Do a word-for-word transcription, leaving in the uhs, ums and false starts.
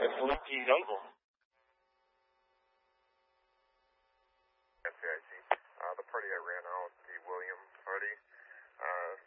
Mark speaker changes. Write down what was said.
Speaker 1: It's Leaky Uncle.
Speaker 2: I see, I see. Uh, the party I ran out, the William party, uh,